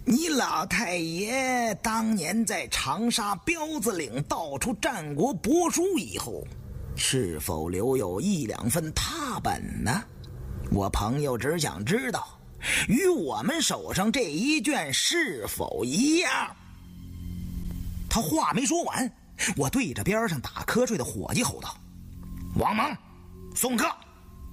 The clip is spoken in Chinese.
你老太爷当年在长沙彪子岭道出战国帛书以后，是否留有1、2份拓本呢？我朋友只想知道，与我们手上这一卷是否一样。他话没说完，我对着边上打瞌睡的伙计吼道：王蒙，送客！